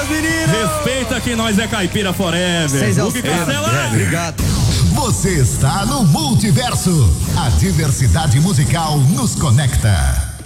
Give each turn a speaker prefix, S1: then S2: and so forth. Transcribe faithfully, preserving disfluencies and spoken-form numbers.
S1: meus meninos!
S2: Respeita que nós é caipira forever.
S1: Vocês é os
S2: Hugo
S1: caras.
S2: Cancela.
S1: É, obrigado.
S3: Você está no Multiverso. A diversidade musical nos conecta.